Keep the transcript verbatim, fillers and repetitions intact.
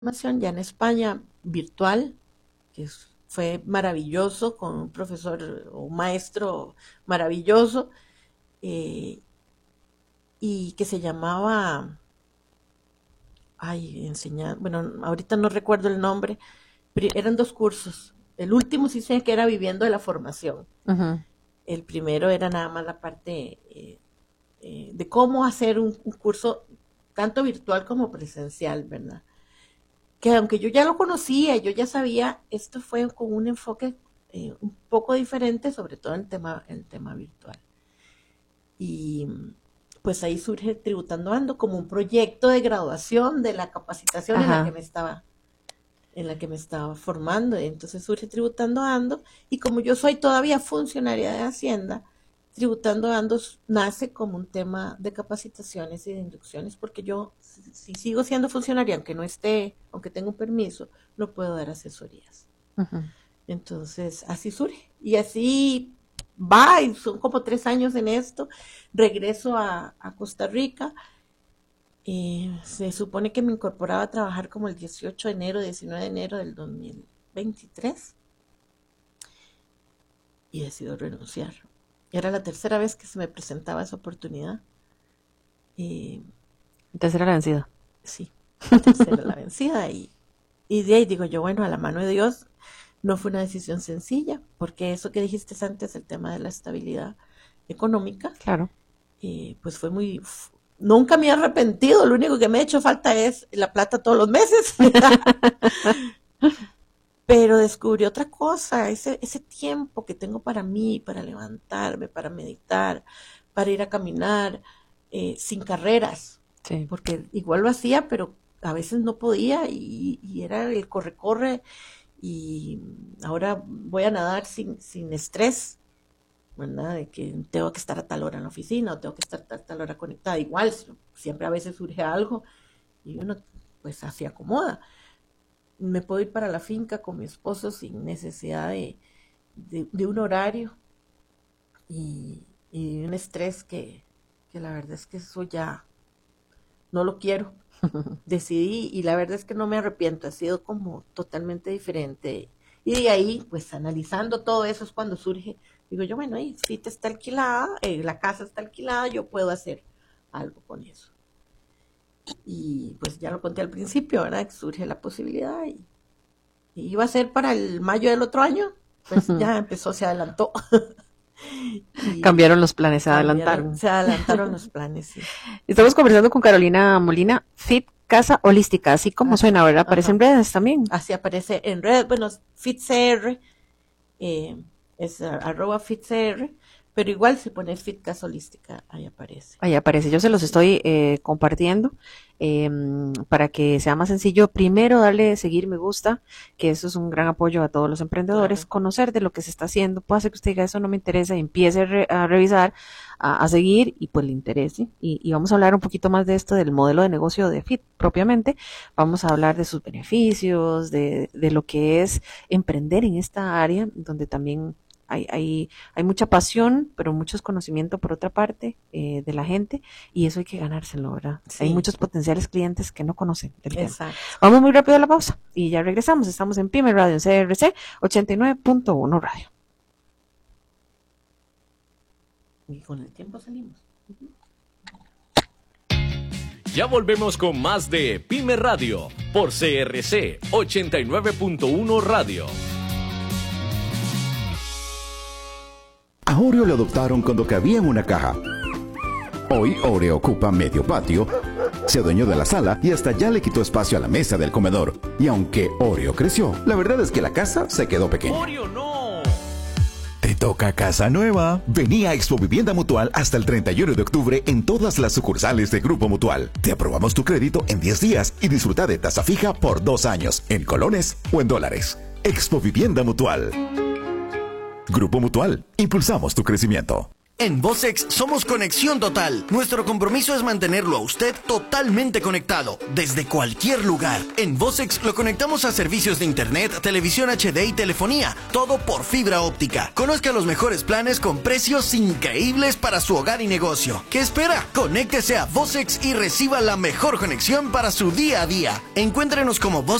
formación ya en España virtual, que fue maravilloso, con un profesor o un maestro maravilloso, eh, y que se llamaba, ay, enseñar, bueno, ahorita no recuerdo el nombre, pero eran dos cursos. El último sí sé que era viviendo de la formación. Uh-huh. El primero era nada más la parte eh, eh, de cómo hacer un, un curso tanto virtual como presencial, ¿verdad? Que aunque yo ya lo conocía, yo ya sabía, esto fue con un enfoque eh, un poco diferente, sobre todo en el tema, en el tema virtual. Y pues ahí surge Tributando Ando como un proyecto de graduación de la capacitación Ajá. en la que me estaba en la que me estaba formando. Entonces surge Tributando Ando, y como yo soy todavía funcionaria de Hacienda, Tributando Ando nace como un tema de capacitaciones y de inducciones, porque yo, si, si sigo siendo funcionaria, aunque no esté, aunque tenga un permiso, no puedo dar asesorías. Uh-huh. Entonces, así surge. Y así va, y son como tres años en esto. Regreso a, a Costa Rica. Eh, se supone que me incorporaba a trabajar como el dieciocho de enero, diecinueve de enero del dos mil veintitrés. Y decido renunciar. Era la tercera vez que se me presentaba esa oportunidad. Eh, Tercera la vencida. sí, tercera la vencida. Y, y de ahí digo yo, bueno, a la mano de Dios, no fue una decisión sencilla, porque eso que dijiste antes, el tema de la estabilidad económica, claro, eh, pues fue muy... F- nunca me he arrepentido, lo único que me ha hecho falta es la plata todos los meses. Pero descubrí otra cosa, ese, ese tiempo que tengo para mí, para levantarme, para meditar, para ir a caminar, eh, sin carreras, sí. porque igual lo hacía, pero a veces no podía, y, y era el corre-corre, y ahora voy a nadar sin, sin estrés, ¿verdad? De que tengo que estar a tal hora en la oficina, o tengo que estar a tal hora conectada. Igual, siempre a veces surge algo y uno pues así acomoda. Me puedo ir para la finca con mi esposo sin necesidad de, de, de un horario, y, y un estrés que, que la verdad es que eso ya no lo quiero. Decidí, y la verdad es que no me arrepiento, ha sido como totalmente diferente. Y de ahí, pues analizando todo eso es cuando surge, digo yo, bueno, ahí Fit está alquilada, eh, la casa está alquilada, yo puedo hacer algo con eso. Y pues ya lo conté al principio, ¿verdad? Que surge la posibilidad, y, y iba a ser para el mayo del otro año, pues ya empezó, se adelantó. Cambiaron los planes, se cambiaron, adelantaron. Se adelantaron los planes, sí. Estamos conversando con Carolina Molina, Fit Casa Holística, así como Así, suena, ¿verdad? Aparece ajá. en redes también. Así aparece en redes, bueno, FitCR, eh, es uh, arroba FitCR, pero igual si pones Fit Casa Holística, ahí aparece. Ahí aparece, yo se los estoy eh, compartiendo eh, para que sea más sencillo. Primero darle seguir, me gusta, que eso es un gran apoyo a todos los emprendedores, claro. Conocer de lo que se está haciendo, puede ser que usted diga eso no me interesa, y empiece a, re, a revisar, a, a seguir, y pues le interese, y, y vamos a hablar un poquito más de esto, del modelo de negocio de Fit propiamente. Vamos a hablar de sus beneficios, de, de lo que es emprender en esta área, donde también Hay, hay, hay mucha pasión, pero mucho conocimiento por otra parte eh, de la gente, y eso hay que ganárselo, ¿verdad? Sí. Hay muchos potenciales clientes que no conocen del Exacto. tema. Vamos muy rápido a la pausa y ya regresamos. Estamos en Pyme Radio, en C R C ochenta y nueve punto uno Radio. Y con el tiempo salimos. Ya volvemos con más de Pyme Radio por C R C ochenta y nueve punto uno Radio. A Oreo lo adoptaron cuando cabía en una caja. Hoy Oreo ocupa medio patio, se adueñó de la sala y hasta ya le quitó espacio a la mesa del comedor. Y aunque Oreo creció, la verdad es que la casa se quedó pequeña. ¡Oreo no! ¿Te toca casa nueva? Vení a Expo Vivienda Mutual hasta el treinta y uno de octubre en todas las sucursales de Grupo Mutual. Te aprobamos tu crédito en diez días y disfruta de tasa fija por dos años, en colones o en dólares. Expo Vivienda Mutual. Grupo Mutual, impulsamos tu crecimiento. En Vocex somos conexión total. Nuestro compromiso es mantenerlo a usted totalmente conectado, desde cualquier lugar. En Vocex lo conectamos a servicios de internet, televisión H D y telefonía, todo por fibra óptica. Conozca los mejores planes con precios increíbles para su hogar y negocio. ¿Qué espera? Conéctese a Vocex y reciba la mejor conexión para su día a día. Encuéntrenos como Vocex